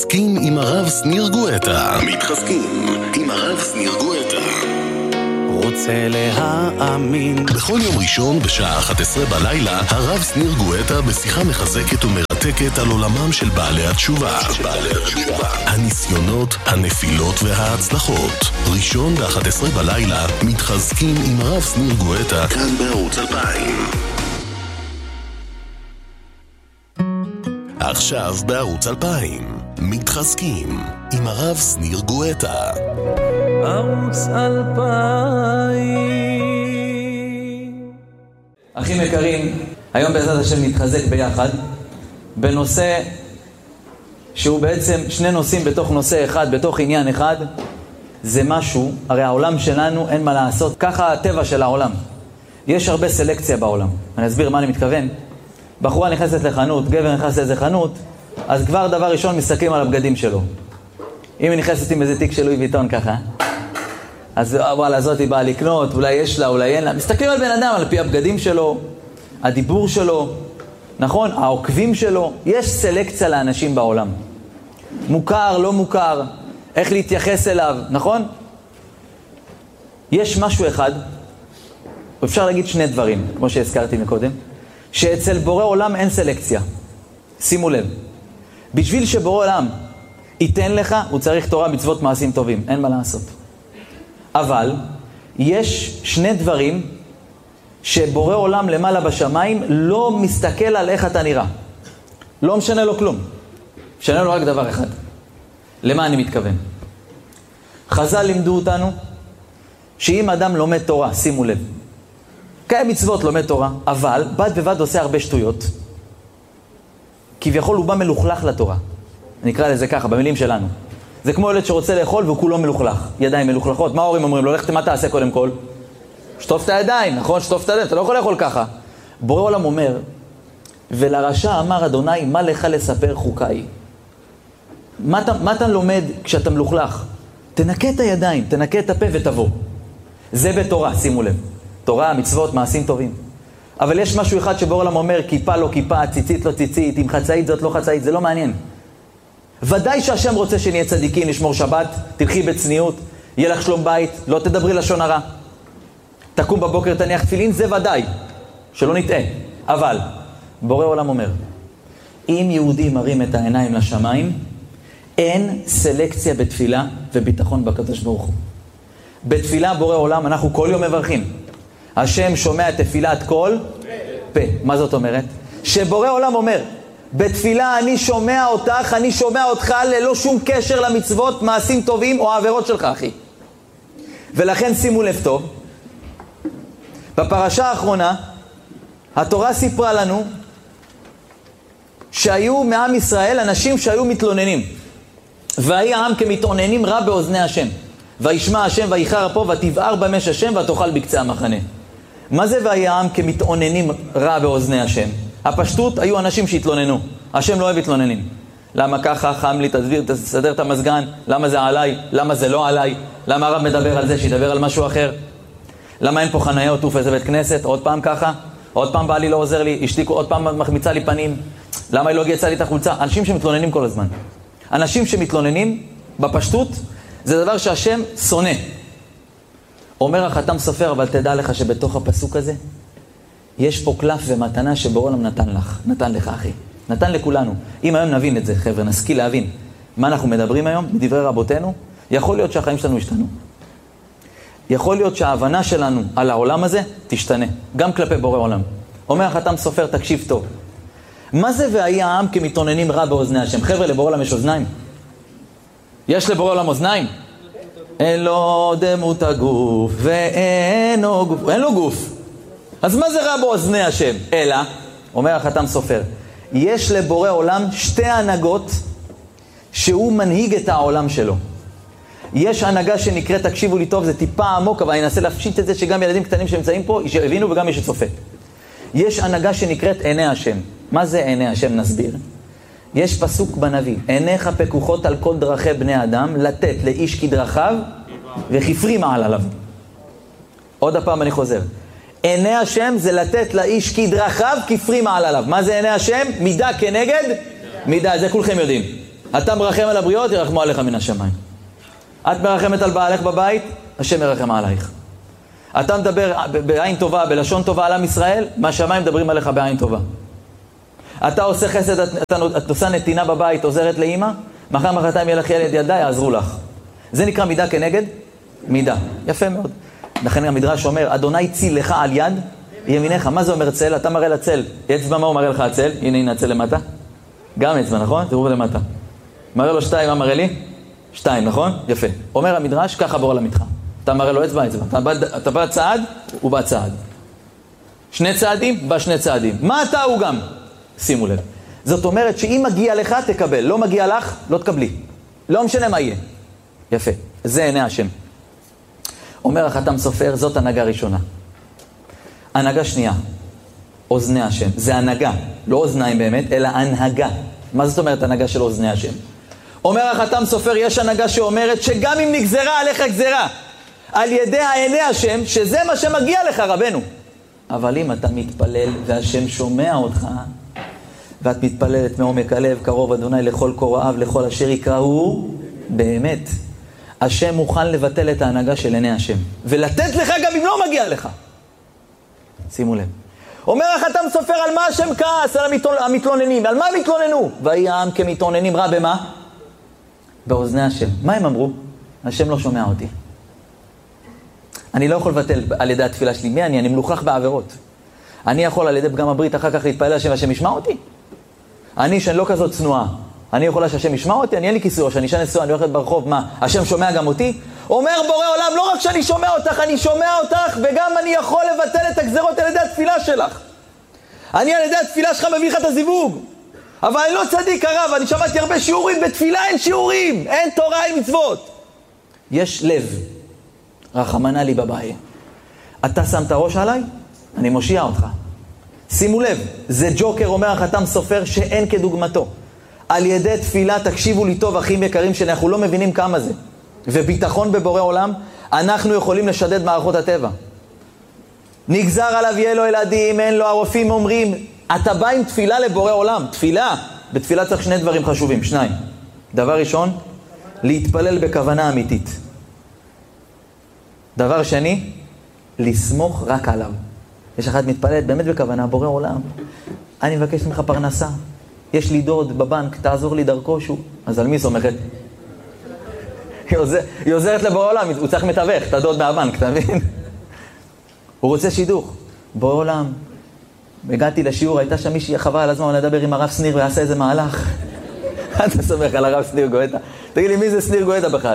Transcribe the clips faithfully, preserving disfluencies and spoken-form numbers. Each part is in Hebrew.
מתחזקים עם הרב שניר גואטה. מתחזקים עם הרב שניר גואטה. רוצה להאמין. בכל יום ראשון בשעה אחת עשרה בלילה, הרב שניר גואטה בשיחה מחזקת ומרתקת על עולמם של בעלי התשובה. הניסיונות, הנפילות וההצלחות. ראשון ב-אחת עשרה בלילה, מתחזקים עם הרב שניר גואטה, כאן בערוץ אלפיים. עכשיו בערוץ אלפיים, מתחזקים עם הרב שניר גואטה. ערוץ אלפיים. אחים יקרים, היום בעזרת השם נתחזק ביחד בנושא שהוא בעצם שני נושאים בתוך נושא אחד, בתוך עניין אחד. זה משהו, הרי העולם שלנו אין מה לעשות, ככה הטבע של העולם. יש הרבה סלקציה בעולם. אני אסביר מה אני מתכוון. בחורה נכנסת לחנות, גבר נכנס לאיזה חנות, אז כבר דבר ראשון מסתכלים על הבגדים שלו. אם היא נכנסת עם איזה תיק של לואי ויטון ככה, אז וואלה, זאת היא באה לקנות, אולי יש לה, אולי אין לה. מסתכלים על בן אדם, על פי הבגדים שלו, הדיבור שלו, נכון? העוקבים שלו. יש סלקציה לאנשים בעולם. מוכר, לא מוכר, איך להתייחס אליו, נכון? יש משהו אחד, אפשר להגיד שני דברים, כמו שהזכרתי מקודם, שאצל בורא עולם אין סלקציה. שימו לב. בשביל שבורא עולם ייתן לך, הוא צריך תורה, מצוות, מעשים טובים. אין מה לעשות. אבל יש שני דברים שבורא עולם למעלה בשמיים לא מסתכל על איך אתה נראה. לא משנה לו כלום. משנה לו רק דבר אחד. למה אני מתכוון? חז"ל לימדו אותנו שאם אדם לומד תורה, שימו לב, קיים מצוות, לומד תורה, אבל בד בבד עושה הרבה שטויות. כביכול הוא בא מלוכלך לתורה. נקרא לזה ככה, במילים שלנו. זה כמו ילד שרוצה לאכול והוא כולו מלוכלך. ידיים מלוכלכות. מה ההורים אומרים לו? לך, מה תעשה קודם כל? שטוף את הידיים, נכון? שטוף את הידיים, אתה לא יכול לאכול ככה. בורא עולם אומר, ולרשע אמר אדוני, מה לך לספר חוקיי? מה אתה, מה אתה לומד כשאתה מלוכלך? תנקה את הידיים, תנקה את הפה ותבוא. זה בתורה, שימו לב. תורה, מצוות, מעשים טובים. אבל יש משהו אחד שבורא עולם אומר, כיפה לא כיפה, ציצית לא ציצית, אם חצאית זאת לא חצאית, זה לא מעניין. ודאי שהשם רוצה שנהיה צדיקים, לשמור שבת, תלכי בצניעות, יהיה לך שלום בית, לא תדברי לשון הרע. תקום בבוקר, תניח תפילין, זה ודאי, שלא נטעה. אבל, בורא עולם אומר, אם יהודי מרים את העיניים לשמיים, אין סלקציה בתפילה וביטחון בקדוש ברוך הוא. בתפילה בורא עולם אנחנו כל יום מברכים. השם שומע את תפילת כל פה. מה זאת אומרת? שבורא עולם אומר, בתפילה אני שומע אותך, אני שומע אותך ללא שום קשר למצוות, מעשים טובים או העבירות שלך, אחי. ולכן שימו לב טוב, בפרשה האחרונה, התורה סיפרה לנו שהיו מעם ישראל אנשים שהיו מתלוננים. והי העם כמתעוננים רע באוזני השם. וישמע השם ויחר פה ותבער במש השם ותאכל בקצה המחנה. מה זה והי העם כמתעוננים רע באוזני השם? הפשטות היו אנשים שהתלוננו. השם לא אוהב התלוננים. למה ככה? חם לי, תסביר, תסדר את המזגן. למה זה עליי? למה זה לא עליי? למה הרב מדבר על זה שידבר על משהו אחר? למה אין פה חניה או תוף איזה בית כנסת? עוד פעם ככה? עוד פעם בעלי לא עוזר לי, אשתי עוד פעם מחמיצה לי פנים. למה היא לא גייצה לי את החולצה? אנשים שמתלוננים כל הזמן. אנשים שמתלוננים בפשטות זה דבר שהשם שונא. אומר החתם סופר, אבל תדע לך שבתוך הפסוק הזה יש פה קלף ומתנה שבורא עולם נתן לך, נתן לך אחי, נתן לכולנו. אם היום נבין את זה, חבר'ה, נשכיל להבין מה אנחנו מדברים היום בדברי רבותינו, יכול להיות שהחיים שלנו ישתנו. יכול להיות שההבנה שלנו על העולם הזה תשתנה, גם כלפי בורא עולם. אומר החתם סופר, תקשיב טוב. מה זה והי העם כמתעוננים רע באוזני השם? חבר'ה, לבורא עולם יש אוזניים? יש לבורא עולם אוזניים? אין לו דמות הגוף ואין לו גוף. אין לו גוף. אז מה זה רע באוזני השם? אלא, אומר החתם סופר, יש לבורא עולם שתי הנהגות שהוא מנהיג את העולם שלו. יש הנהגה שנקראת, תקשיבו לי טוב, זה טיפה עמוק, אבל אני אנסה להפשיט את זה שגם ילדים קטנים שנמצאים פה יבינו וגם מי שצופה. יש הנהגה שנקראת עיני השם. מה זה עיני השם? נסביר. יש פסוק בנביא, עיניך פקוחות על כל דרכי בני אדם, לתת לאיש כדרכיו וכפרי מעל עליו. עוד הפעם אני חוזר. עיני השם זה לתת לאיש כדרכיו כפרי מעל עליו. מה זה עיני השם? מידה כנגד מידה, זה כולכם יודעים. אתה מרחם על הבריות, ירחמו עליך מן השמיים. את מרחמת על בעלך בבית, השם ירחם עלייך. אתה מדבר בעין טובה, בלשון טובה על עם ישראל, מהשמיים מדברים עליך בעין טובה. אתה עושה חסד, אתה, את עושה נתינה בבית, עוזרת לאמא, מחר מחרתיים יהיה לך ילד ילדה, יעזרו לך. זה נקרא מידה כנגד מידה. יפה מאוד. לכן המדרש אומר, אדוני ציל לך על יד ימיניך. מה זה אומר צל? אתה מראה לצל. אצבע, מה הוא מראה לך הצל? הנה, הנה הצל למטה. גם אצבע, נכון? תראו למטה. מראה לו שתיים, מה מראה לי? שתיים, נכון? יפה. אומר המדרש, ככה בורא למתך. אתה מראה לו אצבע, אצבע. אתה בא, אתה בא צעד, הוא בא צעד. שני צעדים, בא שני צעדים. מה אתה הוא גם? שימו לב. זאת אומרת שאם מגיע לך, תקבל. לא מגיע לך, לא תקבלי. לא משנה מה יהיה. יפה. זה עיני השם. אומר החתם סופר, זאת הנהגה ראשונה. הנהגה שנייה, אוזני השם. זה הנהגה, לא אוזניים באמת, אלא הנהגה. מה זאת אומרת הנהגה של אוזני השם? אומר החתם סופר, יש הנהגה שאומרת שגם אם נגזרה עליך גזרה, על ידי העיני השם, שזה מה שמגיע לך רבנו. אבל אם אתה מתפלל והשם שומע אותך, ואת מתפללת מעומק הלב, קרוב אדוני לכל קוראיו, לכל אשר יקראו, באמת, השם מוכן לבטל את ההנהגה של עיני השם, ולתת לך גם אם לא מגיע לך. שימו לב. אומר החתם סופר, על מה השם כעס? על המתלוננים. על מה מתלוננו? ויהי העם כמתלוננים, רע במה? באוזני השם. מה הם אמרו? השם לא שומע אותי. אני לא יכול לבטל על ידי התפילה שלי. מי אני? אני מלוכלך בעבירות. אני יכול על ידי פגם הברית אחר כך להתפלל השם והשם ישמע אותי? אני שאני לא כזאת צנועה. אני יכולה שהשם ישמע אותי? אני אין לי כיסוי, שאני אישה נשואה, אני הולכת ברחוב, מה? השם שומע גם אותי? אומר בורא עולם, לא רק שאני שומע אותך, אני שומע אותך, וגם אני יכול לבטל את הגזרות על ידי התפילה שלך. אני על ידי התפילה שלך מביא לך את הזיווג. אבל אני לא צדיק הרב, אני שמעתי הרבה שיעורים, בתפילה אין שיעורים, אין תורה, אין מצוות. יש לב. רחמנא לי בבעיה. אתה שם את הראש עליי, אני מושיע אותך. שימו לב, זה ג'וקר, אומר החתם סופר, שאין כדוגמתו. על ידי תפילה, תקשיבו לי טוב, אחים יקרים, שאנחנו לא מבינים כמה זה. וביטחון בבורא עולם, אנחנו יכולים לשדד מערכות הטבע. נגזר עליו יהיה לו ילדים, אין לו, הרופאים אומרים, אתה בא עם תפילה לבורא עולם, תפילה. בתפילה צריך שני דברים חשובים, שניים. דבר ראשון, להתפלל בכוונה אמיתית. דבר שני, לסמוך רק עליו. יש אחד מתפלל באמת בכוונה, בורא עולם. אני מבקש ממך פרנסה. יש לי דוד בבנק, תעזור לי דרכו שהוא. אז על מי סומכת? היא, עוזר, היא עוזרת לבורא עולם, הוא צריך מתווך, את הדוד מהבנק, אתה מבין? הוא רוצה שידוך. בורא עולם, הגעתי לשיעור, הייתה שם מישהי חבל על הזמן, לדבר עם הרב סניר ועשה איזה מהלך. אתה סומך על הרב סניר גואטה. תגיד לי, מי זה סניר גואטה בכלל?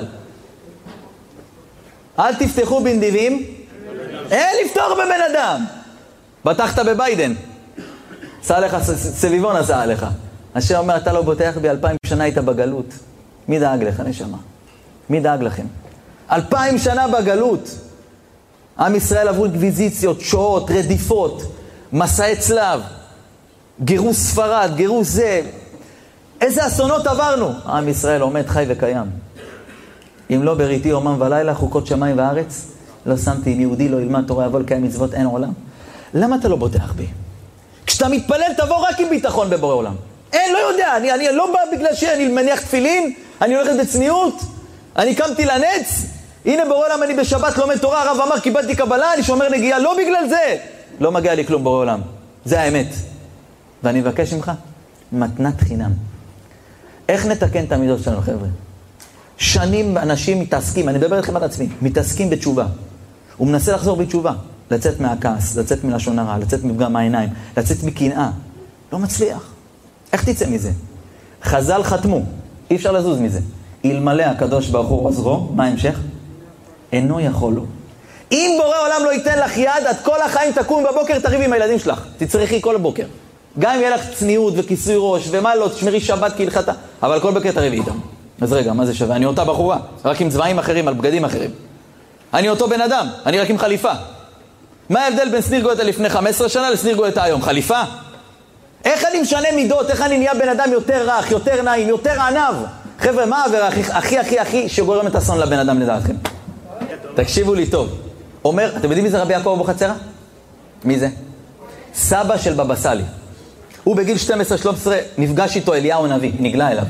אל תפתחו בנדיבים. אין לפתוח בבן אדם. בטחת בביידן. עשה לך, סביבון עשה עליך. השם אומר, אתה לא בוטח בי, אלפיים שנה היית בגלות. מי דאג לך, נשמה? מי דאג לכם? אלפיים שנה בגלות. עם ישראל עברו אינקוויזיציות, שואות, רדיפות, מסעי צלב, גירוש ספרד, גירוש זה. איזה אסונות עברנו? עם ישראל עומד חי וקיים. אם לא בריתי יומם ולילה, חוקות שמיים וארץ, לא שמתי, אם יהודי לא ילמד תורה, יבוא לקיים מצוות, אין עולם. למה אתה לא בוטח בי? כשאתה מתפלל, תבוא רק עם ביטחון בבורא עולם. אין, לא יודע, אני, אני לא בא בגלל שאני מניח תפילין, אני הולכת בצניעות, אני קמתי לנץ, הנה בורא עולם, אני בשבת לומד תורה, הרב אמר, קיבלתי קבלה, אני שומר נגיעה, לא בגלל זה. לא מגיע לי כלום בורא עולם. זה האמת. ואני מבקש ממך, מתנת חינם. איך נתקן את המידות שלנו, חבר'ה? שנים אנשים מתעסקים, אני מדבר לכם על עצמי, מתעסקים בתשובה. הוא מנסה לחזור בתשובה, לצאת מהכעס, לצאת מלשון הרע, לצאת מפגם העיניים, לצאת מקנאה. לא מצליח. איך תצא מזה? חז"ל חתמו, אי אפשר לזוז מזה. אלמלא הקדוש ברוך הוא עזרו, מה ההמשך? אינו יכול לו. אם בורא עולם לא ייתן לך יד, את כל החיים תקום בבוקר, תריב עם הילדים שלך. תצריכי כל בוקר. גם אם יהיה לך צניעות וכיסוי ראש, ומה לא, תשמרי שבת כהלכתה, אבל כל בוקר תריבי איתם. אז רגע, מה זה שווה? אני אותה בחורה, רק עם צבעים אחרים, על בגדים אחרים. אני אותו בן אדם, אני רק עם חליפה. מה ההבדל בין סניר גואטה לפני חמש עשרה שנה לסניר גואטה היום? חליפה? איך אני משנה מידות? איך אני נהיה בן אדם יותר רך, יותר נעים, יותר ענב? חבר'ה, מה העבירה הכי, הכי, הכי, הכי שגורמת אסון לבן אדם לדעתכם? תקשיבו לי טוב. אומר, אתם יודעים מי זה רבי יעקב אבוחצירא? מי זה? סבא של בבא סאלי. הוא בגיל שתים עשרה שלוש עשרה נפגש איתו אליהו הנביא, נגלה אליו.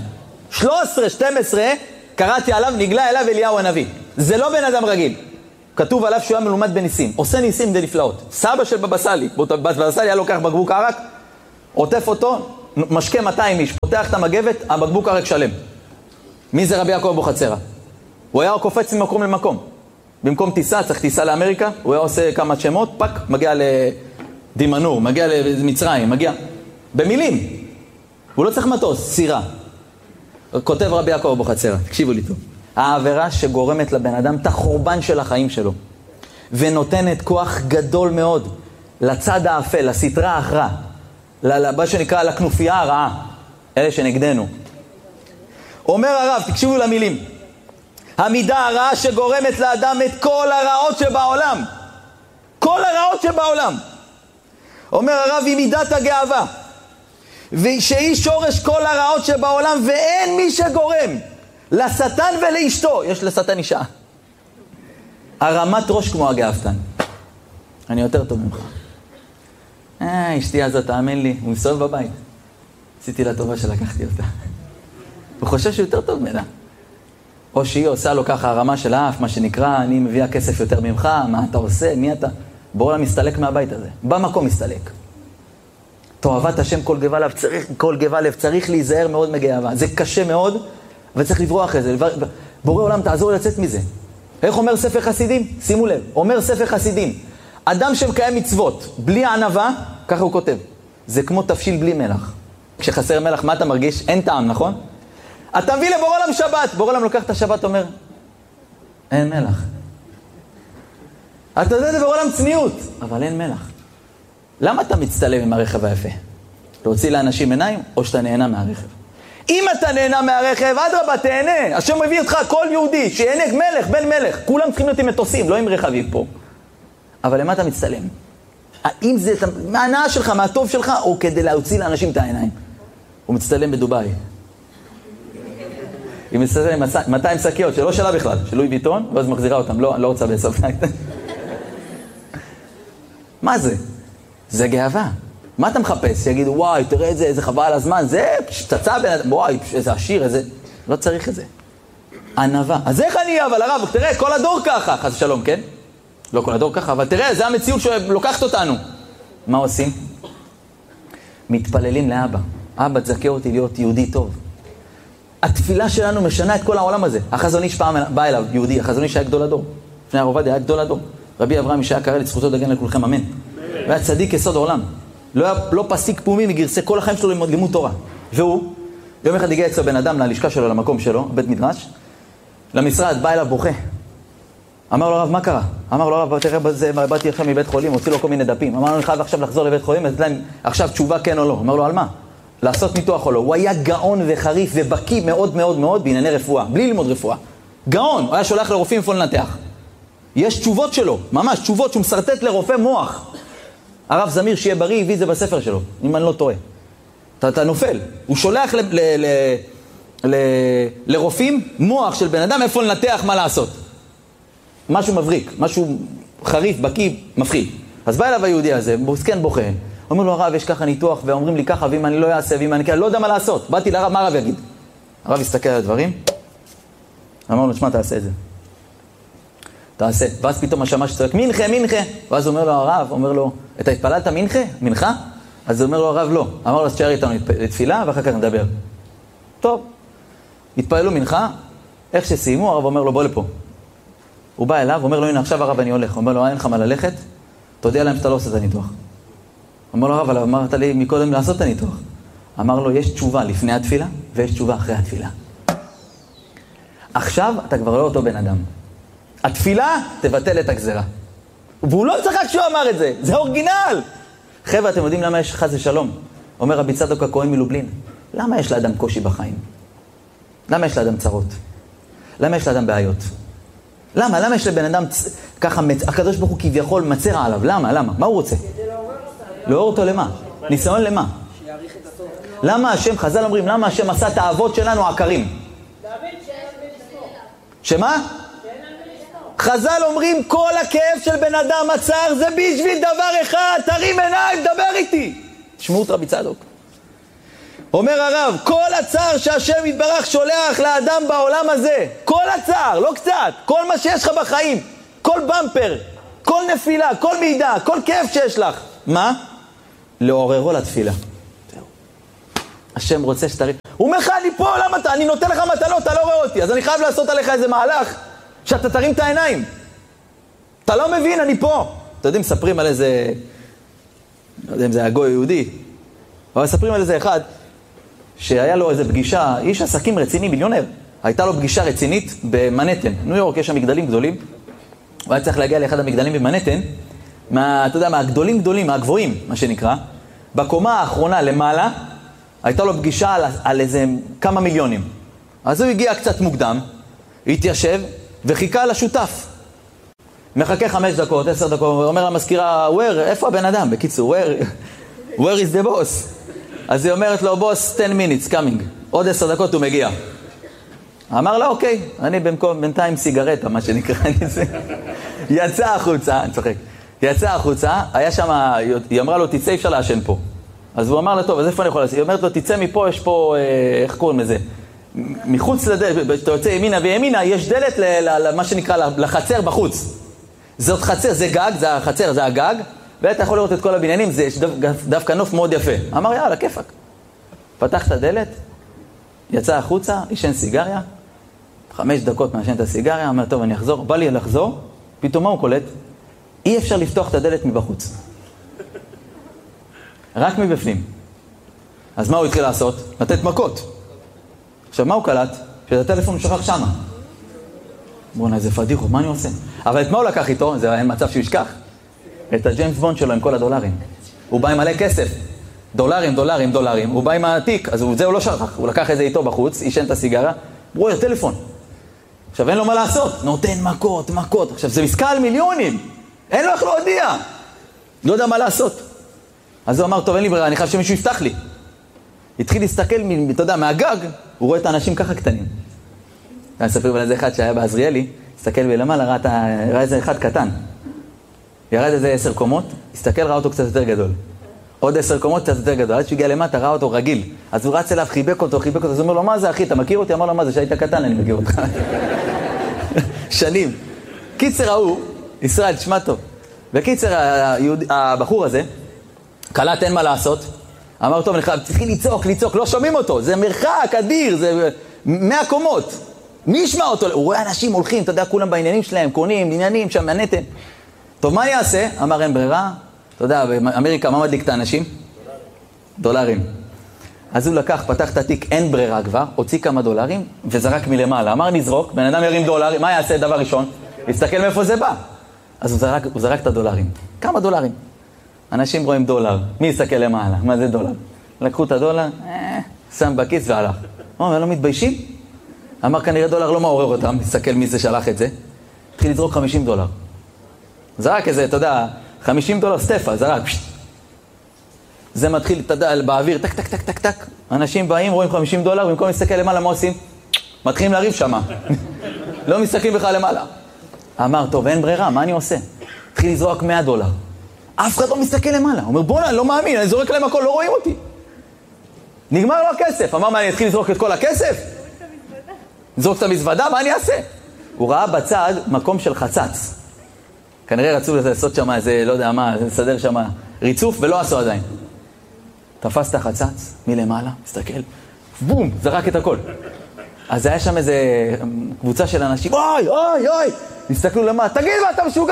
שלוש עשרה, שתים עשרה, קראתי עליו, נגלה אליו אליהו הנביא. זה לא בן אדם רגיל. כתוב עליו שהוא היה מלומד בניסים. עושה ניסים ונפלאות. סבא של בבא סאלי, בבא סאלי היה לוקח בקבוק ערק, עוטף אותו, משקה מאתיים איש, פותח את המגבת, הבקבוק ערק שלם. מי זה רבי יעקב אבוחצירא? הוא היה קופץ ממקום למקום. במקום טיסה, צריך טיסה לאמריקה, הוא היה עושה כמה שמות, פק, מגיע לדימנור, מגיע למצרים, מגיע במילים. הוא לא צריך מטוס, סירה. כותב רבי יעקב אבוחצירא, תקשיבו לי טוב. העבירה שגורמת לבן אדם את החורבן של החיים שלו, ונותנת כוח גדול מאוד לצד האפל, לסתרה האחרה, מה שנקרא לכנופיה הרעה, אלה שנגדנו. אומר הרב, תקשיבו למילים, המידה הרעה שגורמת לאדם את כל הרעות שבעולם, כל הרעות שבעולם. אומר הרב, היא מידת הגאווה, ושהיא שורש כל הרעות שבעולם, ואין מי שגורם לשטן ולאשתו. יש לשטן אישה. הרמת ראש כמו הגאוותן. אני יותר טוב ממך. אה, אשתי הזאת, תאמין לי, הוא מסתובב בבית. עשיתי לה טובה שלקחתי אותה. הוא חושב שהוא יותר טוב ממנה. או שהיא עושה לו ככה הרמה של האף, מה שנקרא, אני מביאה כסף יותר ממך, מה אתה עושה, מי אתה? בואו לה מסתלק מהבית הזה. במקום מסתלק. תאהבת השם כל גבה לב, צריך, כל גבה לב, צריך להיזהר מאוד מגאווה. זה קשה מאוד, וצריך לברוח את זה. בורא עולם, תעזור לצאת מזה. איך אומר ספר חסידים? שימו לב, אומר ספר חסידים, אדם שמקיים מצוות בלי ענווה, ככה הוא כותב, זה כמו תפשיל בלי מלח. כשחסר מלח, מה אתה מרגיש? אין טעם, נכון? אתה מביא לבורא עולם שבת, בורא עולם לוקח את השבת, אומר, אין מלח. אתה יודע, זה בורא עולם צניעות, אבל אין מלח. למה אתה מצטלם עם הרכב היפה? להוציא לאנשים עיניים, או שאתה נהנה מהרכב? אם אתה נהנה מהרכב, אדרבה, תהנה. השם מביא אותך, כל יהודי, שיהנה מלך, בן מלך. כולם צריכים להיות עם מטוסים, לא עם רכבים פה. אבל למה אתה מצטלם? האם זה מההנאה שלך, מהטוב שלך, או כדי להוציא לאנשים את העיניים? הוא מצטלם בדובאי. היא מצטלם מאתיים שקיות, שלא שלה בכלל, של לואי ויטון, ואז מחזירה אותם. לא, לא רוצה בסוף. מה זה? זה גאווה. מה אתה מחפש? יגידו, וואי, תראה את זה, איזה חבל הזמן, זה פצצה בין אדם, וואי, איזה עשיר, איזה... לא צריך את זה. ענווה. אז איך אני אהיה? אבל הרב, תראה, כל הדור ככה, חס ושלום, כן? לא כל הדור ככה, אבל תראה, זה המציאות שלוקחת אותנו. מה עושים? מתפללים לאבא. אבא, תזכה אותי להיות יהודי טוב. התפילה שלנו משנה את כל העולם הזה. החזון איש פעם בא אליו, יהודי, החזון איש היה גדול הדור. לפני הרב עובדיה היה גדול הדור. רבי אברהם ישעיה קרא לזכותו דגן לכולכם, אמן. והיה צדיק יסוד העולם. לא, לא פסיק פומי מגרסי כל החיים שלו ללמוד לימוד תורה. והוא, יום אחד הגיע אצלו בן אדם ללשכה שלו, למקום שלו, בית מדרש, למשרד, בא אליו בוכה. אמר לו הרב, מה קרה? אמר לו הרב, תראה בזה, באתי עכשיו מבית חולים, הוציא לו כל מיני דפים. אמר לו, אני חייב עכשיו לחזור לבית חולים, אז להם עכשיו תשובה כן או לא. אמר לו, על מה? לעשות ניתוח או לא. הוא היה גאון וחריף ובקי מאוד מאוד מאוד בענייני רפואה, בלי ללמוד רפואה. גאון, הוא היה שולח לרופאים איפה לנתח. יש תשובות שלו, ממש תשובות שהוא מסרטט לרופא מוח. הרב זמיר שיהיה בריא, הביא זה בספר שלו, אם אני לא טועה. אתה, אתה נופל. הוא שולח ל, ל, ל, ל, לרופאים מוח של בן אדם איפה לנתח מה לעשות. משהו מבריק, משהו חריף, בקי, מפחיד. אז בא אליו היהודי הזה, בוסקן בוכה. אומר לו, הרב, יש ככה ניתוח, ואומרים לי ככה, ואם אני לא אעשה, ואם אני כאלה, לא יודע מה לעשות. באתי לרב, מה הרב יגיד? הרב הסתכל על הדברים, אמר לו, שמה, תעשה את זה. תעשה. ואז פתאום השמש צועק, מנחה, מנחה. ואז אומר לו הרב, אומר לו, אתה התפללת מנחה? מנחה? אז אומר לו הרב, לא. אמר לו, תשאר איתנו לתפילה, ואחר כך נדבר. טוב. התפללו מנחה, איך שסיימו, הרב אומר לו, בוא לפה. הוא בא אליו, אומר לו, הנה, עכשיו הרב אני הולך. אומר לו, אין לך מה ללכת? תודיע להם שאתה לא עושה את הניתוח. אמר לו, הרב, אבל אמרת לי מקודם לעשות את הניתוח. אמר לו, יש תשובה לפני התפילה, ויש תשובה אחרי התפילה. עכשיו אתה כבר לא אותו בן אדם. התפילה תבטל את הגזרה. והוא לא צחק שהוא אמר את זה, זה אורגינל. חבר'ה, אתם יודעים למה יש חס ושלום? אומר רבי צדוק הכהן מלובלין, למה יש לאדם קושי בחיים? למה יש לאדם צרות? למה יש לאדם בעיות? למה? למה יש לבן אדם ככה, הקדוש ברוך הוא כביכול מצר עליו? למה? למה? מה הוא רוצה? כדי לעורר אותו. לעורר אותו למה? ניסיון למה? שיעריך את הטוב. למה השם, חז"ל אומרים, למה השם עשה את האבות שלנו עקרים? דוד שאין על מי לסמוך. שמה? שאין על מי לסמוך. חז"ל אומרים, כל הכאב של בן אדם הצער זה בשביל דבר אחד, תרים עיניים, דבר איתי. תשמעו את רבי צדוק. אומר הרב, כל הצער שהשם יתברך שולח לאדם בעולם הזה, כל הצער, לא קצת, כל מה שיש לך בחיים, כל במפר, כל נפילה, כל מידע, כל כאב שיש לך, מה? לעוררו לתפילה. השם רוצה שתריד. הוא אומר לך, אני פה, למה אתה? אני נותן לך מתנות, אתה לא רואה אותי, אז אני חייב לעשות עליך איזה מהלך שאתה תרים את העיניים. אתה לא מבין, אני פה. אתה יודעים, מספרים על איזה, לא יודע אם זה הגוי יהודי, אבל מספרים על איזה אחד, שהיה לו איזה פגישה, איש עסקים רציני, מיליונר. הייתה לו פגישה רצינית במנהטן. ניו יורק, יש שם מגדלים גדולים. הוא היה צריך להגיע לאחד המגדלים במנהטן, מה, אתה יודע, מהגדולים גדולים, מהגבוהים, מה שנקרא. בקומה האחרונה למעלה, הייתה לו פגישה על, על איזה כמה מיליונים. אז הוא הגיע קצת מוקדם, התיישב וחיכה לשותף. מחכה חמש דקות, עשר דקות, אומר למזכירה, where, איפה הבן אדם? בקיצור, where, where is the boss? אז היא אומרת לו, boss, ten minutes coming. עוד עשר דקות הוא מגיע. אמר לה, אוקיי, אני במקום, בינתיים סיגרטה, מה שנקרא, אני זה. יצא החוצה, אני צוחק. יצא החוצה, היה שם, היא אמרה לו, תצא, אפשר לעשן פה. אז הוא אמר לה, טוב, אז איפה אני יכול לעשות? היא אומרת לו, תצא מפה, יש פה, איך קוראים לזה? מחוץ לדלת, אתה יוצא ימינה וימינה, יש דלת למה שנקרא, לחצר בחוץ. זאת חצר, זה גג, זה החצר, זה הגג, ואתה יכול לראות את כל הבניינים, זה דווקא נוף מאוד יפה. אמר, יאללה, כיפק. פתח את הדלת, יצא החוצה, ישן סיגריה, חמש דקות מעשן את הסיגריה, אמר, טוב, אני אחזור, בא לי לחזור, פתאום מה הוא קולט? אי אפשר לפתוח את הדלת מבחוץ. רק מבפנים. אז מה הוא התחיל לעשות? לתת מכות. עכשיו, מה הוא קלט? שאת הטלפון הוא שכח שמה. בוא'נה, איזה פדיחו, מה אני עושה? אבל את מה הוא לקח איתו? זה אין מצב שהוא ישכח. את הג'יימס בונד שלו עם כל הדולרים. הוא בא עם מלא כסף. דולרים, דולרים, דולרים. הוא בא עם העתיק, אז זה הוא לא שכח. הוא לקח את זה איתו בחוץ, ישן את הסיגרה, ברור, יש טלפון. עכשיו, אין לו מה לעשות. נותן מכות, מכות. עכשיו, זה מסקה על מיליונים. אין לו איך להודיע. לא יודע מה לעשות. אז הוא אמר, טוב, אין לי ברירה, אני חייב שמישהו יפתח לי. התחיל להסתכל, אתה יודע, מהגג, הוא רואה את האנשים ככה קטנים. אני אספר על איזה אחד שהיה בעזריאלי, הסתכל בלמעלה, ראה, ראה איזה אחד קטן. ירד איזה עשר קומות, הסתכל, ראה אותו קצת יותר גדול. עוד עשר קומות, קצת יותר גדול. עד שהגיע למטה, ראה אותו רגיל. אז הוא רץ אליו, חיבק אותו, חיבק אותו. אז הוא אומר לו, מה זה אחי, אתה מכיר אותי? אמר לו, מה זה, שהיית קטן, אני מכיר אותך. שנים. קיצר ההוא, ישראל, תשמע טוב. בקיצר, הבחור הזה, קלט אין מה לעשות. אמר, טוב, צריכים לצעוק, לצעוק, לא שומעים אותו. זה מרחק אדיר, זה מאה קומות. מי ישמע אותו? הוא רואה אנשים הולכים, אתה יודע, כולם בעניינים שלהם, קונים, עניינים, שם מהנתן. טוב, מה יעשה? אמר, אין ברירה. אתה יודע, באמריקה, מה מדליק את האנשים? דולרים. אז הוא לקח, פתח את התיק, אין ברירה כבר, הוציא כמה דולרים, וזרק מלמעלה. אמר, נזרוק, בן אדם ירים דולרים, מה יעשה דבר ראשון? יסתכל מאיפה זה בא. אז הוא זרק, הוא זרק את הדולרים. כמה דולרים? אנשים רואים דולר. מי יסתכל למעלה? מה זה דולר? לקחו את הדולר, אה, שם בכיס והלך. הוא אומר, לא מתביישים? אמר, כנראה דולר לא מעורר אותם, תסתכל מי זה שלח את זה. התחיל לזרוק חמישים דולר. זרק איזה, אתה יודע, חמישים דולר סטפה, זרק. זה מתחיל, אתה יודע, באוויר, טק, טק, טק, טק, טק. אנשים באים, רואים חמישים דולר, במקום להסתכל למעלה, מה עושים? מתחילים להריב שמה. לא מסתכלים בכלל למעלה. אמר, טוב, אין ברירה, מה אני עושה? התחיל לזרוק מאה דולר. אף אחד לא מסתכל למעלה. הוא אומר, בוא'נה, אני לא מאמין, אני זורק להם הכל, לא רואים אותי. נגמר לו הכסף. אמר, מה, אני אתחיל לזרוק את כל הכסף? לזרוק את המזוודה, מה אני אעשה? הוא ראה בצד מקום של חצץ. כנראה רצו לעשות שם איזה, לא יודע מה, לסדר שם ריצוף, ולא עשו עדיין. תפס את החצץ מלמעלה, מסתכל, בום, זרק את הכל. אז היה שם איזה קבוצה של אנשים, אוי, אוי, אוי, הסתכלו למעלה, תגיד מה, אתה משוגע!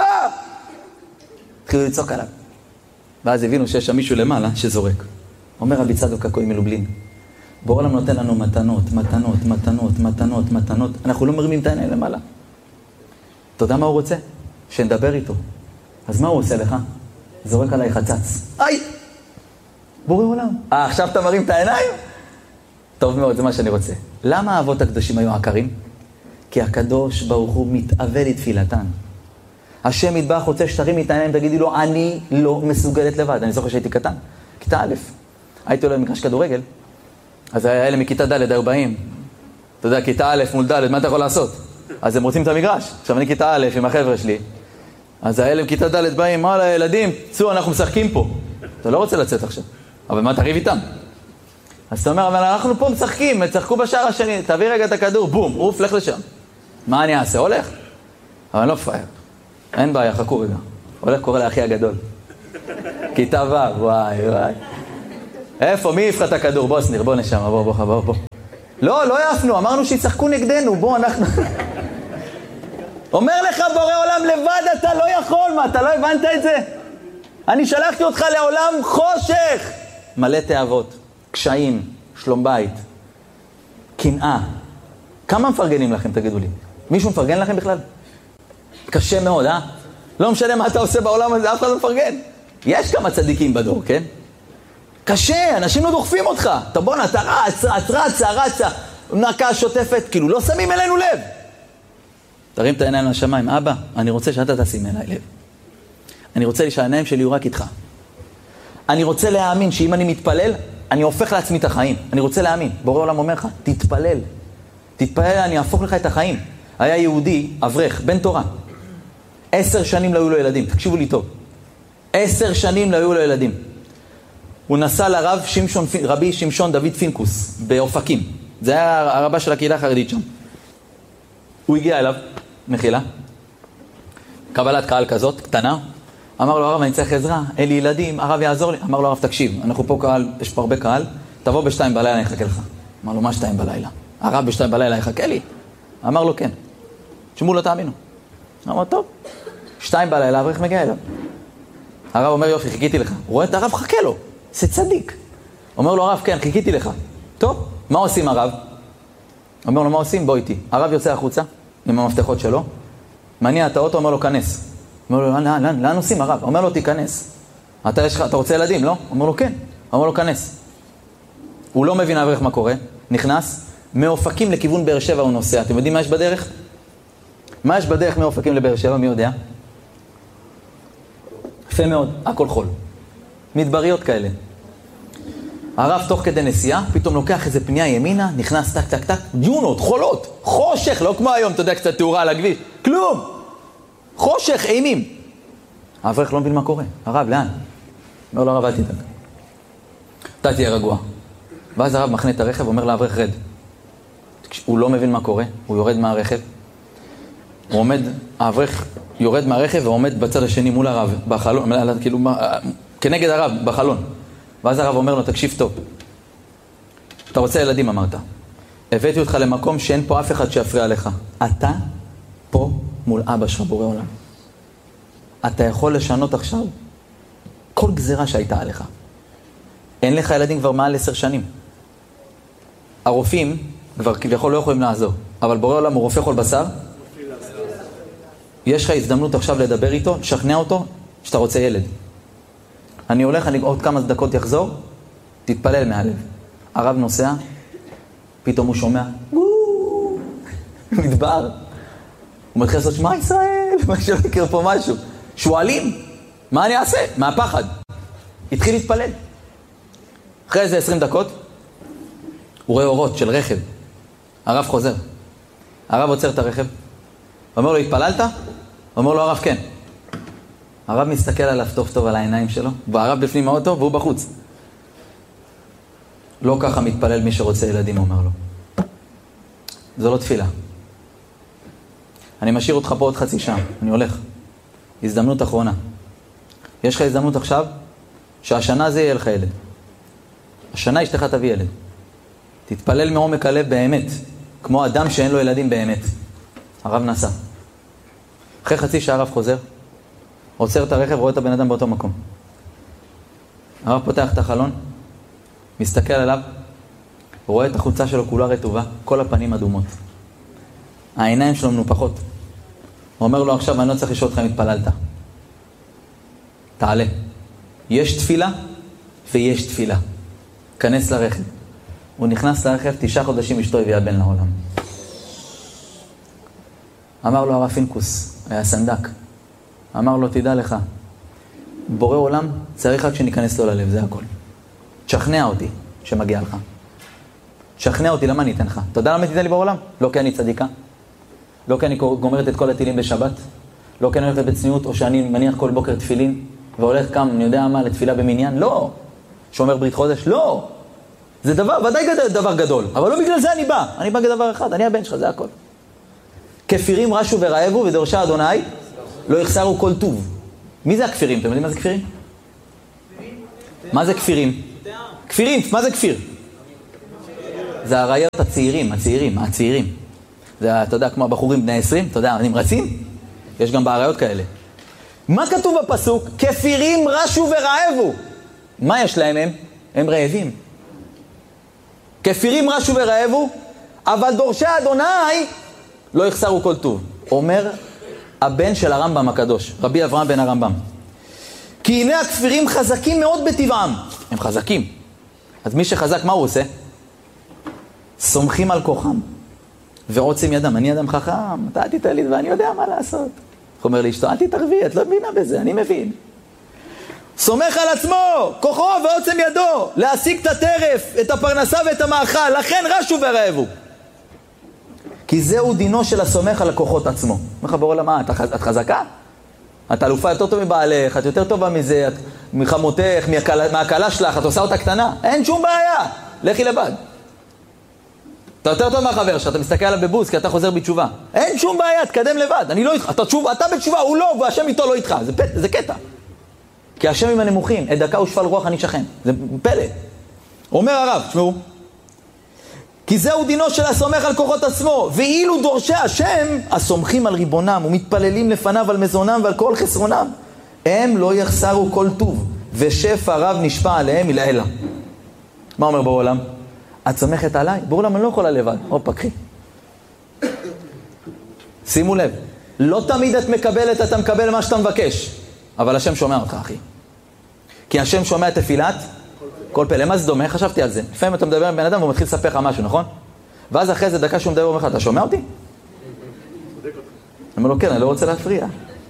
התחילו לצעוק עליו. ואז הבינו שיש שם מישהו למעלה שזורק. אומר רבי צדוק הכהן מלובלין, בורא עולם נותן לנו מתנות, מתנות, מתנות, מתנות, מתנות. אנחנו לא מרימים את העיניים למעלה. אתה יודע מה הוא רוצה? שנדבר איתו. אז מה הוא עושה לך? זורק עליי חצץ. איי! בורא עולם. אה, עכשיו אתה מרים את העיניים? טוב מאוד, זה מה שאני רוצה. למה האבות הקדושים היו עקרים? כי הקדוש ברוך הוא מתאווה לתפילתן. השם יתברך רוצה שתרים את העיניים, תגידי לו, אני לא מסוגלת לבד. אני זוכר שהייתי קטן. כיתה א', הייתי עולה במגרש כדורגל, אז האלה מכיתה ד' היו באים. אתה יודע, כיתה א' מול ד', מה אתה יכול לעשות? אז הם רוצים את המגרש. עכשיו אני כיתה א' עם החבר'ה שלי. אז האלה מכיתה ד' באים, מה ילדים, צאו, אנחנו משחקים פה. אתה לא רוצה לצאת עכשיו. אבל מה תריב איתם? אז אתה אומר, אבל אנחנו פה משחקים, צחקו בשער השני, תביא רגע את הכדור, בום, אוף, לך לשם. מה אני אעשה? הולך? אבל אני לא פרייר. אין בעיה, חכו רגע. הולך קורא לאחי הגדול. כיתה ו', וואי, וואי. איפה? מי יפחת הכדור? בוא, סניר, בוא נשם, בוא, בוא, בוא, בוא. לא, לא יפנו, אמרנו שיצחקו נגדנו, בוא, אנחנו... אומר לך בורא עולם לבד, אתה לא יכול, מה, אתה לא הבנת את זה? אני שלחתי אותך לעולם חושך. מלא תאוות, קשיים, שלום בית, קנאה. כמה מפרגנים לכם, תגידו לי? מישהו מפרגן לכם בכלל? קשה מאוד, אה? לא משנה מה אתה עושה בעולם הזה, אף אחד לא מפרגן. יש כמה צדיקים בדור, כן? קשה, אנשים לא דוחפים אותך. אתה בוא, אתה רץ, רץ, רצה, רצה, נקה שוטפת, כאילו לא שמים אלינו לב. תרים את העיניים לשמיים, אבא, אני רוצה שאתה תשים אליי לב. אני רוצה שהעיניים שלי יהיו רק איתך. אני רוצה להאמין שאם אני מתפלל, אני הופך לעצמי את החיים. אני רוצה להאמין. בורא עולם אומר לך, תתפלל. תתפלל, אני אהפוך לך את החיים. היה יהודי, אברך, בן תורה. עשר שנים לא היו לו ילדים. תקשיבו לי טוב. עשר שנים לא היו לו ילדים. הוא נסע לרב שמשון, רבי שמשון דוד פינקוס, באופקים. זה היה הרבה של הקהילה החרדית שם. הוא הגיע אליו, מחילה. קבלת קהל כזאת, קטנה. אמר לו, הרב, אני צריך עזרה, אין לי ילדים, הרב יעזור לי. אמר לו, הרב, תקשיב, אנחנו פה קהל, יש פה הרבה קהל, תבוא בשתיים בלילה, אני אחכה לך. אמר לו, מה שתיים בלילה? הרב בשתיים בלילה יחכה לי? אמר לו, כן. תשמעו, לא תאמינו. אמר, טוב. שתיים בלילה, אברך מגיע אליו. הרב אומר, יופי, חיכיתי לך. הוא רואה את הרב, חכה לו. זה צדיק. אומר לו, הרב, כן, חיכיתי לך. טוב, מה עושים הרב? אומר לו, מה עושים? בוא איתי. הרב יוצא החוצה עם המפתחות שלו, מניע את האוטו, אומר לו, כנס. אומר לו, לאן, לאן, לאן עושים הרב? אומר לו, תיכנס. אתה, יש, אתה רוצה ילדים, לא? אומר לו, כן. אומר לו, כנס. הוא לא מבין אברך מה קורה. נכנס, מאופקים לכיוון באר שבע הוא נוסע. אתם יודעים מה יש בדרך? מה יש בדרך מאופקים לבאר שבע? מי יודע? יפה מאוד, הכל חול. מדבריות כאלה. הרב תוך כדי נסיעה, פתאום לוקח איזה פנייה ימינה, נכנס טק טק טק, דיונות, חולות, חושך, לא כמו היום, אתה יודע, קצת תאורה על הכביש, כלום. חושך, אימים. האברך לא מבין מה קורה. הרב, לאן? אומר לו, הרב, אל תדאג. אתה תהיה רגוע. ואז הרב מכנה את הרכב, אומר לאברך, רד. הוא לא מבין מה קורה, הוא יורד מהרכב. הוא עומד, האברך יורד מהרכב ועומד בצד השני מול הרב, בחלון, כאילו, כנגד הרב, בחלון. ואז הרב אומר לו, תקשיב טוב. אתה רוצה ילדים, אמרת. הבאתי אותך למקום שאין פה אף אחד שיפריע לך. אתה פה מול אבא שלך, בורא עולם. אתה יכול לשנות עכשיו כל גזירה שהייתה עליך. אין לך ילדים כבר מעל עשר שנים. הרופאים כבר כביכול לא יכולים לעזור. אבל בורא עולם הוא רופא כל בשר. יש לך הזדמנות עכשיו לדבר איתו, לשכנע אותו שאתה רוצה ילד. אני הולך, אני עוד כמה דקות יחזור, תתפלל מהלב. הרב נוסע, פתאום הוא שומע, מדבר. הוא מתחיל לעשות שמע ישראל, מה שלא יקרה פה משהו. שואלים, מה אני אעשה? מהפחד. התחיל להתפלל. אחרי איזה עשרים דקות, הוא רואה אורות של רכב. הרב חוזר. הרב עוצר את הרכב. אומר לו, התפללת? אומר לו, הרב, כן. הרב מסתכל עליו טוב טוב על העיניים שלו, והרב בפנים האוטו והוא בחוץ. לא ככה מתפלל מי שרוצה ילדים, אומר לו. זו לא תפילה. אני משאיר אותך פה עוד חצי שעה, אני הולך. הזדמנות אחרונה. יש לך הזדמנות עכשיו, שהשנה זה יהיה לך ילד. השנה אשתך תביא ילד. תתפלל מעומק הלב באמת, כמו אדם שאין לו ילדים באמת. הרב נסע. אחרי חצי שעה הרב חוזר, עוצר את הרכב, רואה את הבן אדם באותו מקום. הרב פותח את החלון, מסתכל עליו, רואה את החולצה שלו כולה רטובה, כל הפנים אדומות. העיניים שלו מנופחות. הוא אומר לו, עכשיו אני לא צריך לשאול אותך אם התפללת. תעלה. יש תפילה ויש תפילה. כנס לרכב. הוא נכנס לרכב, תשעה חודשים אשתו הביאה בן לעולם. אמר לו הרב פינקוס, היה סנדק. אמר לו, תדע לך, בורא עולם צריך רק שניכנס לו ללב, זה הכל. תשכנע אותי שמגיע לך. תשכנע אותי, למה אני אתן לך? אתה יודע למה תיתן לי בורא עולם? לא כי אני צדיקה. לא כי אני גומרת את כל הטילים בשבת. לא כי אני הולכת בצניעות, או שאני מניח כל בוקר תפילין, והולך קם, אני יודע מה, לתפילה במניין. לא. שומר ברית חודש. לא. זה דבר, ודאי גדול, דבר גדול, אבל לא בגלל זה אני בא. אני בא כדבר אחד, אני הבן שלך, זה הכל. כפירים רשו ורעבו ודורשה אדוני לא יחסרו כל טוב. מי זה הכפירים? אתם יודעים מה זה כפירים? מה זה כפירים? כפירים, מה זה כפיר? זה הרעיות הצעירים, הצעירים, הצעירים. זה, אתה יודע, כמו הבחורים בני עשרים, אתה יודע, נמרצים? יש גם בעריות כאלה. מה כתוב בפסוק? כפירים רשו ורעבו. מה יש להם הם? הם רעבים. כפירים רשו ורעבו, אבל דורשי אדוני לא יחסרו כל טוב. אומר הבן של הרמב"ם הקדוש, רבי אברהם בן הרמב"ם. כי הנה הכפירים חזקים מאוד בטבעם. הם חזקים. אז מי שחזק, מה הוא עושה? סומכים על כוחם ועוצם ידם. אני אדם חכם, אתה אל תתעליד ואני יודע מה לעשות. הוא אומר לאשתו, אל תתערבי, את לא מבינה בזה, אני מבין. סומך על עצמו, כוחו ועוצם ידו, להשיג את הטרף, את הפרנסה ואת המאכל, לכן רשו ורעבו. כי זהו דינו של הסומך על הכוחות עצמו. מחבר עולמה, את, את חזקה? את אלופה יותר טוב מבעלך, את יותר טובה מזה, את מחמותך, מהקלה שלך, את עושה אותה קטנה. אין שום בעיה, לכי לבד. אתה יותר טוב מהחבר שלך, אתה מסתכל עליו בבוז, כי אתה חוזר בתשובה. אין שום בעיה, תקדם לבד. אני לא איתך, אתה, תשוב, אתה בתשובה, הוא לא, והשם איתו לא איתך. זה, פת, זה קטע. כי השם עם הנמוכים, את דקה ושפל רוח אני שכן. זה פלא. אומר הרב, תשמעו. כי זהו דינו של הסומך על כוחות עצמו, ואילו דורשי השם, הסומכים על ריבונם, ומתפללים לפניו על מזונם ועל כל חסרונם, הם לא יחסרו כל טוב, ושפע רב נשפע עליהם מלעילה. מה אומר בעולם? את סומכת עליי? בעולם אני לא יכולה לבד. הופה, קחי. שימו לב, לא תמיד את מקבלת, אתה מקבל מה שאתה מבקש, אבל השם שומע אותך, אחי. כי השם שומע את תפילת כל פה. למה זה דומה? חשבתי על זה. לפעמים אתה מדבר עם בן אדם והוא מתחיל לספר לך משהו, נכון? ואז אחרי זה דקה שהוא מדבר אומר לך, אתה שומע אותי? אני אומר לו, כן, אני לא רוצה להפריע.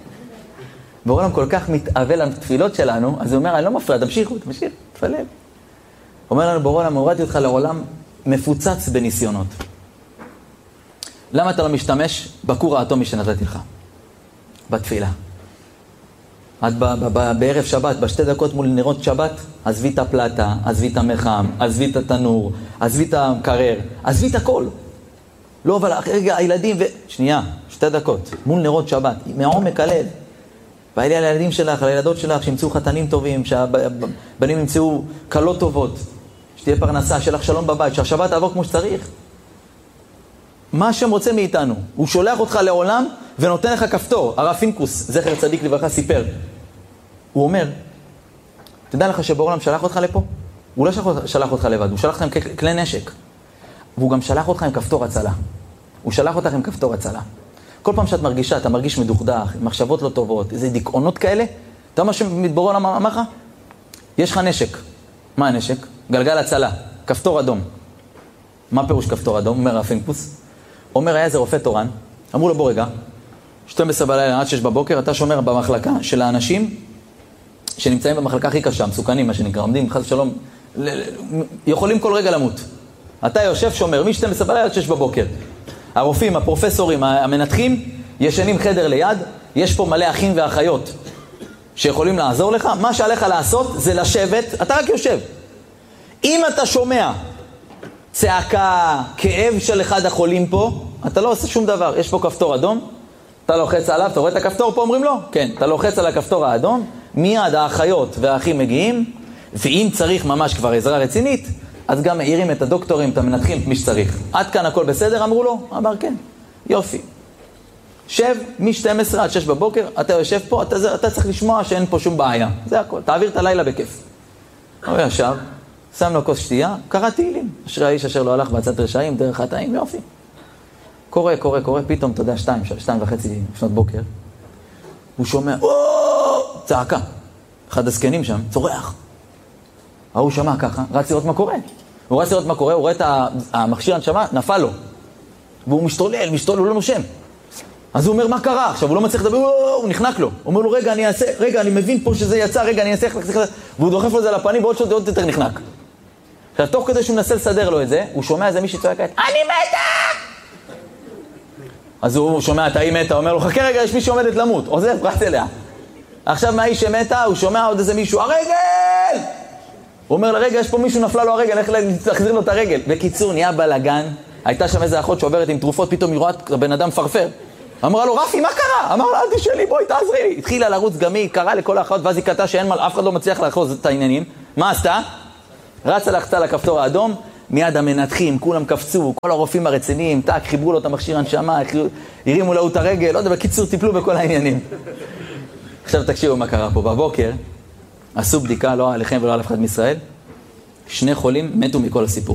בעולם כל כך מתאבל על התפילות שלנו, אז הוא אומר, אני לא מפריע, תמשיכו, תמשיך, תפלל. אומר לנו, בעולם, הורדתי אותך לעולם מפוצץ בניסיונות. למה אתה לא משתמש בכור האטומי שנתתי לך? בתפילה. את בערב שבת, בשתי דקות מול נרות שבת, עזבי את הפלטה, עזבי את המחם, עזבי את התנור, עזבי את המקרר, עזבי את הכל. לא, אבל רגע, הילדים ו... שנייה, שתי דקות, מול נרות שבת, מעומק הלב. והאלה על הילדים שלך, על הילדות שלך, שימצאו חתנים טובים, שהבנים ימצאו קלות טובות, שתהיה פרנסה, שלך שלום בבית, שהשבת תעבור כמו שצריך. מה השם רוצה מאיתנו? הוא שולח אותך לעולם ונותן לך כפתור. הרב פינקוס, זכר צדיק לברכה, סיפר. הוא אומר, תדע לך שבעולם שלח אותך לפה? הוא לא שלח אותך לבד, הוא שלח אותך עם כלי נשק. והוא גם שלח אותך עם כפתור הצלה. הוא שלח אותך עם כפתור הצלה. כל פעם שאת מרגישה, אתה מרגיש מדוכדך, עם מחשבות לא טובות, איזה דיכאונות כאלה, אתה יודע מה שמתבורא עולם אמר לך? יש לך נשק. מה הנשק? גלגל הצלה, כפתור אדום. מה פירוש כפתור אדום? אומר הרב פינקוס. אומר, היה איזה רופא תורן, אמרו לו, בוא רגע, שתים עשרה בלילה עד שש בבוקר, אתה שומר במחלקה של האנשים שנמצאים במחלקה הכי קשה, מסוכנים, מה שנקרא, עומדים, חס ושלום, יכולים כל רגע למות. אתה יושב שומר, מ-שתים עשרה בלילה עד שש בבוקר. הרופאים, הפרופסורים, המנתחים, ישנים חדר ליד, יש פה מלא אחים ואחיות שיכולים לעזור לך, מה שעליך לעשות זה לשבת, אתה רק יושב. אם אתה שומע צעקה, כאב של אחד החולים פה, אתה לא עושה שום דבר. יש פה כפתור אדום, אתה לוחץ עליו, אתה רואה את הכפתור פה, אומרים לו? כן, אתה לוחץ על הכפתור האדום, מיד האחיות והאחים מגיעים, ואם צריך ממש כבר עזרה רצינית, אז גם מעירים את הדוקטורים, את המנתחים, מי שצריך. עד כאן הכל בסדר, אמרו לו? אמר כן, יופי. שב מ-שתים עשרה עד שש בבוקר, אתה יושב פה, אתה, אתה צריך לשמוע שאין פה שום בעיה. זה הכל, תעביר את הלילה בכיף. הוא ישב, שם לו כוס שתייה, קרא תהילים. אשרי האיש אשר לא הלך בעצת רשעים, דרך חטאים, יופי. קורא, קורא, קורא, פתאום, אתה יודע, שתיים, שתיים וחצי לפנות בוקר. הוא שומע, או, צעקה. אחד הזקנים שם, צורח. הוא שמע ככה, רץ לראות מה קורה. הוא רץ לראות מה קורה, הוא רואה את המכשיר הנשמה, נפל לו. והוא משתולל, משתולל, הוא לא נושם. אז הוא אומר, מה קרה? עכשיו, הוא לא מצליח לדבר, הוא נחנק לו. הוא אומר לו, רגע, אני אעשה, רגע, אני מבין פה שזה יצא, רגע, אני אעשה, והוא דוחף לו את זה על הפנים, ועוד שעוד יותר נחנק. עכשיו, תוך כדי שהוא מנסה לסדר לו את זה, הוא שומע איזה מישהי צועקת, אני מתה! אז הוא שומע את האי מתה, אומר לו, חכה רגע, יש מישהי עומדת למות. עוזב, רץ אליה. עכשיו, מהאיש שמתה, הוא שומע עוד איזה מישהו, הרגל! הוא אומר לה, רגע, יש פה מישהו נפלה לו הרגל, איך להחזיר לו את הרגל? בקיצור, נהיה בלגן, הייתה שם איזה אחות שעוברת עם תרופות, פתאום היא רואה את הבן אדם פרפר. אמרה לו, רפי, מה קרה? אמר לה, אל תשאלי, בואי, תעזרי לי. התחילה לרוץ גם היא, קראה לכל האחות, ואז היא קטעה שאין מה, אף אחד לא מצליח לאחוז את העניינים. מה עשתה? רצה לחצה לכפתור האדום, מיד המנתחים, כולם קפצו, כל הרופאים הרציניים, טק, חיברו לו את המכשיר הנשמה, הרימו לו את הרגל, לא יודע, בקיצור, טיפלו בכל העניינים. עכשיו תקשיבו מה קרה פה. בבוקר עשו בדיקה, לא עליכם ולא על אף אחד מישראל, שני חולים מתו מכל הסיפור.